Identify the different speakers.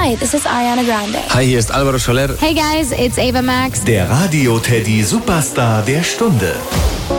Speaker 1: Hi, this is Ariana Grande.
Speaker 2: Hi, hier ist Alvaro Soler.
Speaker 3: Hey guys, it's Ava Max.
Speaker 4: Der Radio Teddy Superstar der Stunde.